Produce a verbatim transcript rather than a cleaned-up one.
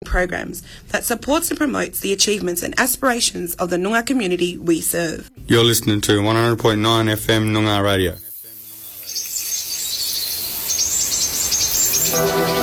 programs that supports and promotes the achievements and aspirations of the Noongar community we serve. You're listening to one hundred point nine F M Noongar Radio.